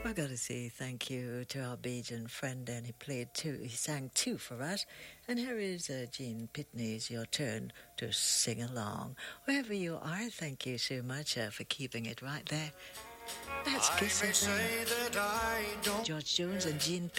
I gotta say thank you to our Bajan friend, and he sang two for us. And here is Jean Pitney. It's your turn to sing along. Wherever you are, thank you so much for keeping it right there. That's Kiss FM. George Jones and Jean Pitney.